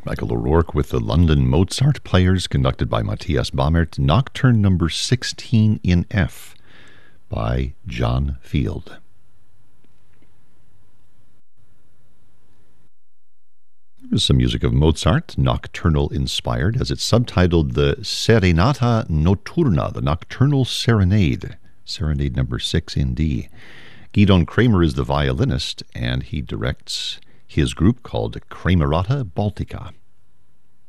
Michael O'Rourke with the London Mozart Players, conducted by Matthias Baumert, Nocturne number 16 in F by John Field. Here's some music of Mozart, nocturnal inspired, as it's subtitled the Serenata Notturna, the Nocturnal Serenade, Serenade number 6 in D. Gidon Kremer is the violinist, and he directs his group called Kremerata Baltica.